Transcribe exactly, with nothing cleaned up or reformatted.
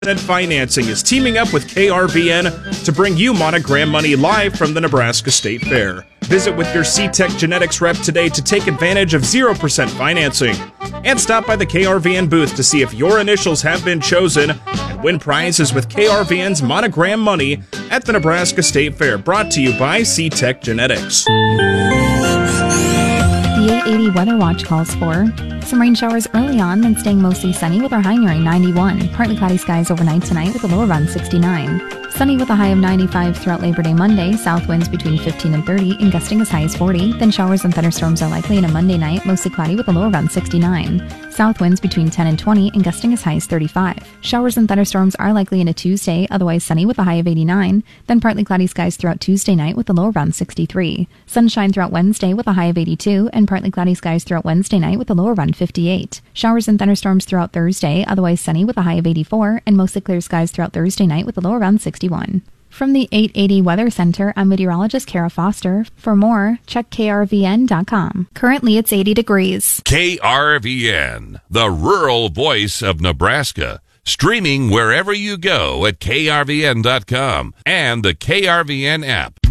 Financing is teaming up with K R V N to bring you Monogram Money live from the Nebraska State Fair. Visit with your C-Tech Genetics rep today to take advantage of zero percent financing. And stop by the K R V N booth to see if your initials have been chosen and win prizes with K R V N's Monogram Money at the Nebraska State Fair. Brought to you by C-Tech Genetics. The eight eighty Weather Watch calls for some rain showers early on, then staying mostly sunny with our high nearing ninety-one. Partly cloudy skies overnight tonight with a low around sixty-nine. Sunny with a high of ninety-five throughout Labor Day Monday. South winds between fifteen and thirty and gusting as high as forty. Then showers and thunderstorms are likely in a Monday night, mostly cloudy with a low around sixty-nine. South winds between ten and twenty and gusting as high as thirty-five. Showers and thunderstorms are likely in a Tuesday, otherwise sunny with a high of eighty-nine. Then partly cloudy skies throughout Tuesday night with a low around sixty-three. Sunshine throughout Wednesday with a high of eighty-two and partly cloudy skies throughout Wednesday night with a low around fifty-eight. Showers and thunderstorms throughout Thursday, otherwise sunny with a high of eighty-four and mostly clear skies throughout Thursday night with a low around sixty-one. From the eight eighty Weather Center, I'm meteorologist Kara Foster. For more, check K R V N dot com. Currently, it's eighty degrees. K R V N, the rural voice of Nebraska. Streaming wherever you go at K R V N dot com and the K R V N app.